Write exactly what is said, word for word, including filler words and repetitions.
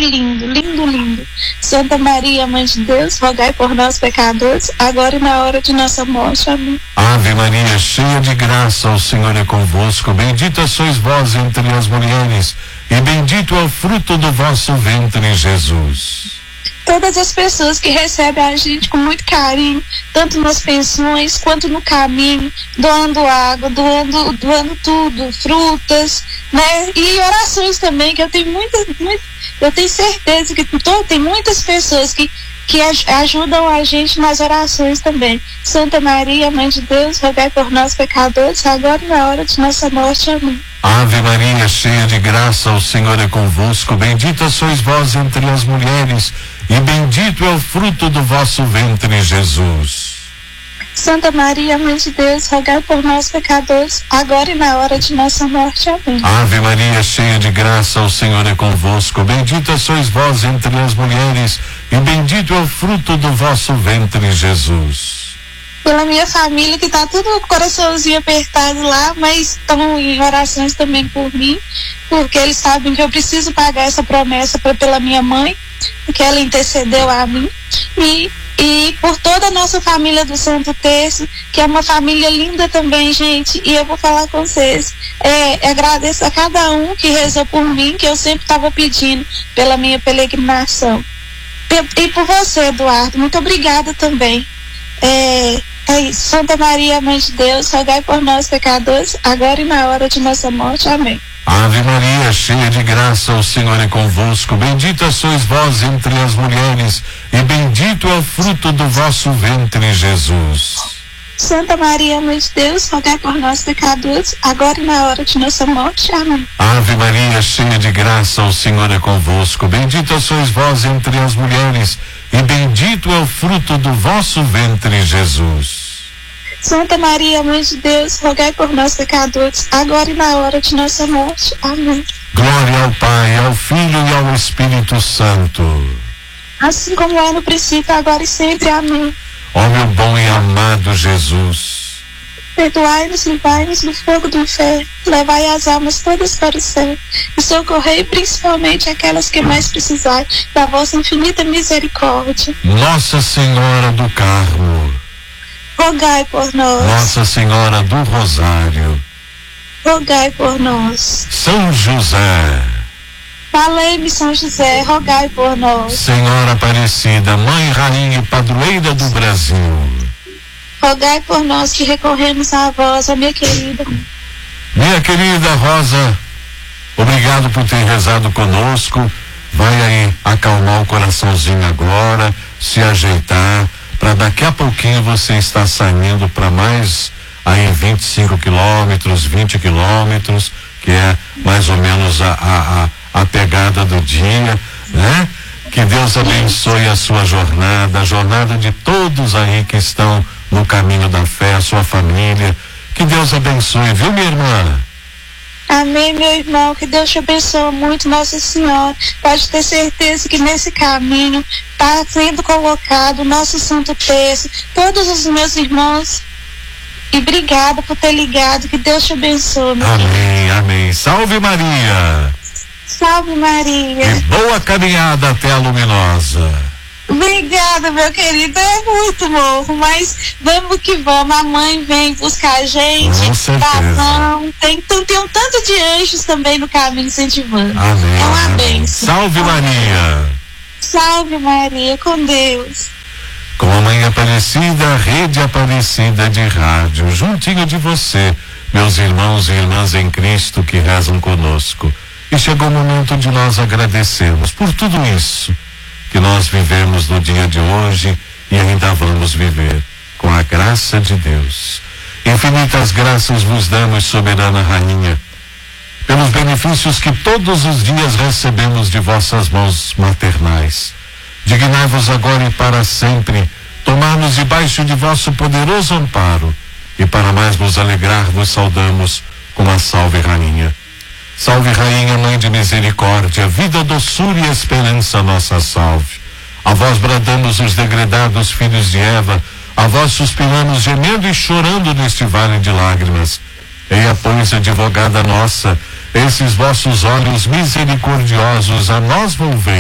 lindo, lindo, lindo. Santa Maria, Mãe de Deus, rogai por nós pecadores, agora e na hora de nossa morte. Amém. Ave Maria, cheia de graça, o Senhor é convosco. Bendita sois vós entre as mulheres, e bendito é o fruto do vosso ventre, Jesus. Todas as pessoas que recebem a gente com muito carinho, tanto nas pensões quanto no caminho, doando água, doando, doando tudo, frutas, né? E orações também, que eu tenho muitas, muitas eu tenho certeza que tô, tem muitas pessoas que, que aj- ajudam a gente nas orações também. Santa Maria, Mãe de Deus, rogai por nós pecadores, agora e na hora de nossa morte. Amém. Ave Maria, cheia de graça, o Senhor é convosco. Bendita sois vós entre as mulheres, e bendito é o fruto do vosso ventre, Jesus. Santa Maria, Mãe de Deus, rogai por nós pecadores, agora e na hora de nossa morte. Amém. Ave Maria, cheia de graça, o Senhor é convosco. Bendita sois vós entre as mulheres, e bendito é o fruto do vosso ventre, Jesus. Pela minha família, que tá tudo com o coraçãozinho apertado lá, mas estão em orações também por mim, porque eles sabem que eu preciso pagar essa promessa pra, pela minha mãe, porque ela intercedeu a mim, e, e por toda a nossa família do Santo Terço, que é uma família linda também, gente, e eu vou falar com vocês, é, agradeço a cada um que rezou por mim, que eu sempre estava pedindo pela minha peregrinação. E por você, Eduardo, muito obrigada também. É, é isso. Santa Maria, Mãe de Deus, rogai por nós pecadores, agora e na hora de nossa morte. Amém. Ave Maria, cheia de graça, o Senhor é convosco. Bendita sois vós entre as mulheres, e bendito é o fruto do vosso ventre, Jesus. Santa Maria, Mãe de Deus, rogai por nós pecadores, agora e na hora de nossa morte. Amém. Ave Maria, cheia de graça, o Senhor é convosco. Bendita sois vós entre as mulheres, e bendito é o fruto do vosso ventre, Jesus. Santa Maria, Mãe de Deus, rogai por nós pecadores, agora e na hora de nossa morte. Amém. Glória ao Pai, ao Filho e ao Espírito Santo. Assim como é no princípio, agora e sempre. Amém. Ó meu bom e amado Jesus, perdoai-nos, livrai-nos do fogo do inferno, levai as almas todas para o céu, e socorrei principalmente aquelas que mais precisarem da vossa infinita misericórdia. Nossa Senhora do Carmo, rogai por nós. Nossa Senhora do Rosário, rogai por nós. São José, valei-me São José, rogai por nós. Senhora Aparecida, Mãe, Rainha e Padroeira do Brasil, rogai por nós que recorremos a vós, ó minha querida. Minha querida Rosa, obrigado por ter rezado conosco. Vai aí acalmar o coraçãozinho agora, se ajeitar, para daqui a pouquinho você estar saindo para mais aí vinte e cinco quilômetros, vinte quilômetros, que é mais ou menos a, a, a, a pegada do dia, né? Que Deus abençoe a sua jornada, a jornada de todos aí que estão no caminho da fé, a sua família. Que Deus abençoe, viu, minha irmã? Amém, meu irmão, que Deus te abençoe muito, Nossa Senhora. Pode ter certeza que nesse caminho está sendo colocado nosso Santo Terço, todos os meus irmãos. E obrigada por ter ligado, que Deus te abençoe. Meu amém, filho. Amém. Salve Maria. Salve Maria. E boa caminhada até a Luminosa. Obrigada, meu querido, é muito bom, mas vamos que vamos, a mãe vem buscar a gente, com certeza. Tem, tem, tem um tanto de anjos também no caminho incentivando. Amém. É uma bênção. Salve Maria. Salve Maria, com Deus. Com a Mãe Aparecida, a Rede Aparecida de Rádio, juntinho de você, meus irmãos e irmãs em Cristo que rezam conosco. E chegou o momento de nós agradecermos por tudo isso que nós vivemos no dia de hoje e ainda vamos viver, com a graça de Deus. Infinitas graças vos damos, soberana Rainha, pelos benefícios que todos os dias recebemos de vossas mãos maternais. Dignai-vos agora e para sempre tomar-nos debaixo de vosso poderoso amparo, e para mais vos alegrar vos saudamos com a Salve Rainha. Salve Rainha, Mãe de Misericórdia, vida, doçura e esperança, nossa salve. A vós bradamos os degredados filhos de Eva, a vós suspiramos gemendo e chorando neste vale de lágrimas. Eia, pois, advogada nossa, esses vossos olhos misericordiosos a nós volvei.